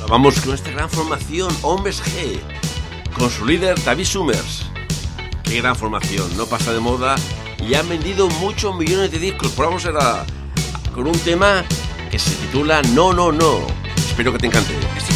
Vamos con esta gran formación, Hombres G, con su líder David Summers. Qué gran formación, no pasa de moda y han vendido muchos millones de discos. Por vamos con un tema que se titula No, No, No. Espero que te encante.